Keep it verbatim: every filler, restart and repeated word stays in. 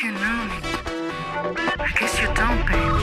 think you know me. I guess you don't, babe.